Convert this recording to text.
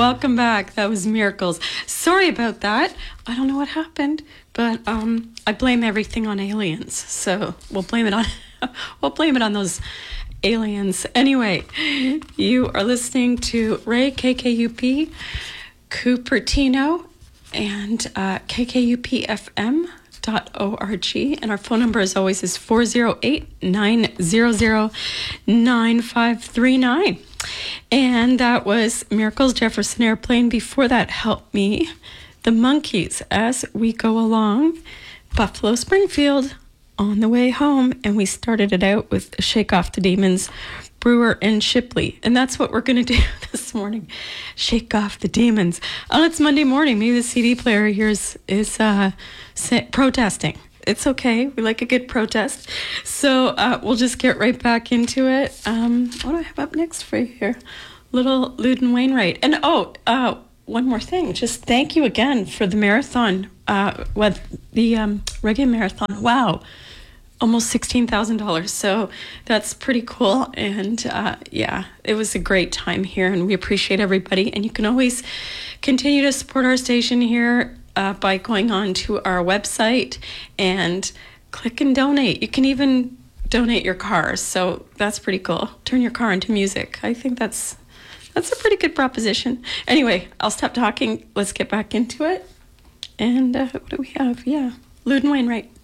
Welcome back. That was Miracles. Sorry about that. I don't know what happened, but I blame everything on aliens. So we'll blame it on those aliens. Anyway, you are listening to Ray KKUP Cupertino and KKUPFM.org, and our phone number as always is 408-900-9539. And that was Miracles, Jefferson Airplane. Before that, Help Me, the Monkees, As We Go Along, Buffalo Springfield, On the Way Home, and we started it out with Shake Off the Demons, Brewer and Shipley. And that's what we're going to do this morning, Shake Off the Demons. Oh, it's Monday morning. Maybe the CD player here is protesting. It's okay. We like a good protest. So we'll just get right back into it. What do I have up next for you here? Little Loudon Wainwright. And one more thing. Just thank you again for the marathon, the reggae marathon. Wow. Almost $16,000. So that's pretty cool. And it was a great time here, and we appreciate everybody. And you can always continue to support our station here by going on to our website and click and donate. You can even donate your car, so that's pretty cool. Turn your car into music. I think that's a pretty good proposition. Anyway, I'll stop talking. Let's get back into it. And what do we have? Yeah, Loudon Wainwright.